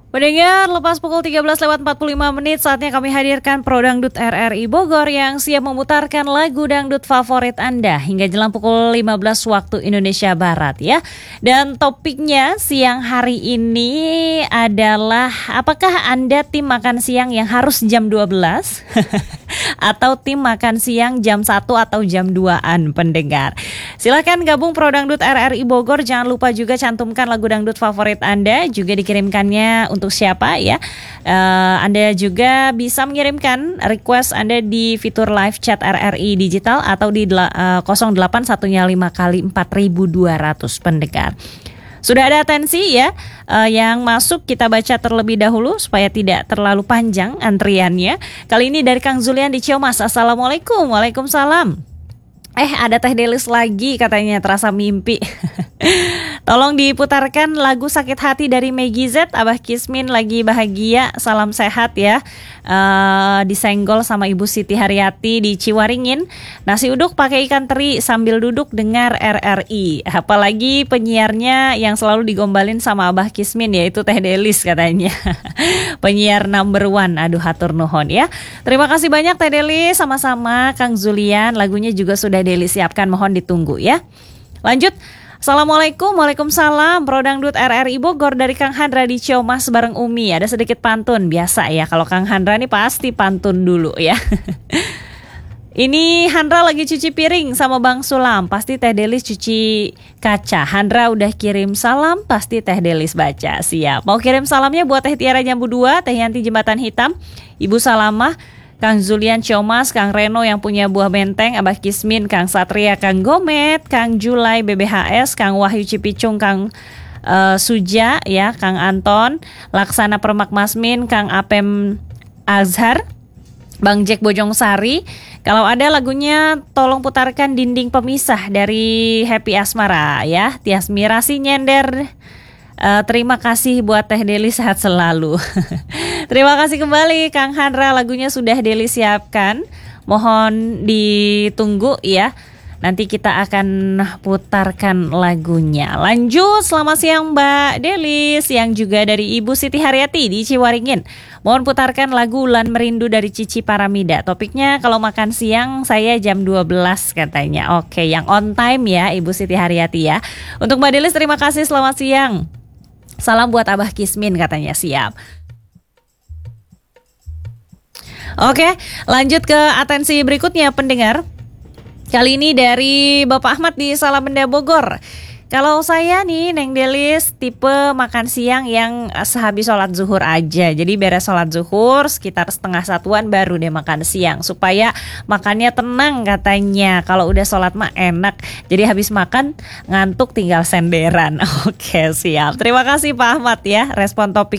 Pendengar, lepas pukul 13:45 saatnya kami hadirkan Pro Dangdut RRI Bogor yang siap memutarkan lagu dangdut favorit Anda hingga jelang pukul 15 waktu Indonesia Barat ya. Dan topiknya siang hari ini adalah apakah Anda tim makan siang yang harus jam 12 atau tim makan siang jam 1 atau jam 2-an pendengar. Silahkan gabung Pro Dangdut RRI Bogor, jangan lupa juga cantumkan lagu dangdut favorit Anda, juga dikirimkannya untuk siapa ya. Anda juga bisa mengirimkan request Anda di fitur live chat RRI Digital atau di 08115 kali 4200 pendengar. Sudah ada atensi ya yang masuk, kita baca terlebih dahulu supaya tidak terlalu panjang antriannya. Kali ini dari Kang Zulian di Ciamas. Assalamualaikum. Waalaikumsalam. Ada Teh Delis lagi katanya, terasa mimpi. Tolong diputarkan lagu Sakit Hati dari Meggy Z. Abah Kismin lagi bahagia, salam sehat ya. Disenggol sama Ibu Siti Haryati di Ciwaringin. Nasi uduk pakai ikan teri sambil duduk dengar RRI. Apalagi penyiarnya yang selalu digombalin sama Abah Kismin, yaitu Teh Delis katanya. Penyiar number one. Aduh, hatur nuhun ya. Terima kasih banyak Teh Delis, sama-sama Kang Zulian. Lagunya juga sudah Delis siapkan, mohon ditunggu ya. Lanjut. Assalamualaikum, waalaikumsalam. Pro Dangdut RRI Bogor dari Kang Handra di Ciamas bareng Umi. Ada sedikit pantun, biasa ya. Kalau Kang Handra nih pasti pantun dulu ya. Ini Handra lagi cuci piring sama Bang Sulam. Pasti Teh Delis cuci kaca. Handra udah kirim salam, pasti Teh Delis baca. Siap. Mau kirim salamnya buat Teh Tiara Jambu 2, Teh Yanti Jembatan Hitam, Ibu Salamah, Kang Zulian Ciomas, Kang Reno yang punya buah benteng, Abah Kismin, Kang Satria, Kang Gomet, Kang Julai BBHS, Kang Wahyu Cipicung, Kang Suja ya, Kang Anton, Laksana Permak Masmin, Kang Apem Azhar, Bang Jack Bojong Sari. Kalau ada lagunya tolong putarkan Dinding Pemisah dari Happy Asmara ya. Tias Mirasi nyender. Terima kasih buat Teh Deli, sehat selalu. Terima kasih kembali Kang Handra, lagunya sudah Deli siapkan. Mohon ditunggu ya. Nanti kita akan putarkan lagunya. Lanjut, selamat siang Mbak Delis, yang juga dari Ibu Siti Haryati di Ciwaringin. Mohon putarkan lagu Ulan Merindu dari Cici Paramida. Topiknya kalau makan siang saya jam 12 katanya. Oke, yang on time ya Ibu Siti Haryati ya. Untuk Mbak Delis terima kasih, selamat siang. Salam buat Abah Kismin katanya, siap. Oke, lanjut ke atensi berikutnya pendengar. Kali ini dari Bapak Ahmad di Salamenda Bogor. Kalau saya nih Neng Delis tipe makan siang yang sehabis sholat zuhur aja. Jadi beres sholat zuhur sekitar 12:30 baru deh makan siang, supaya makannya tenang katanya. Kalau udah sholat mah enak, jadi habis makan ngantuk tinggal senderan. Oke, siap. Terima kasih Pak Ahmad ya respon topik